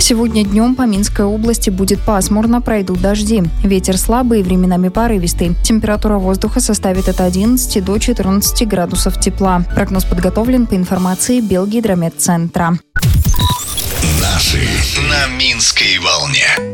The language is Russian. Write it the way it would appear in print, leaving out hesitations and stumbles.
Сегодня днем по Минской области будет пасмурно, пройдут дожди. Ветер слабый и временами порывистый. Температура воздуха составит от 11 до 14 градусов тепла. Прогноз подготовлен по информации Белгидрометцентра. Наши на Минской волне.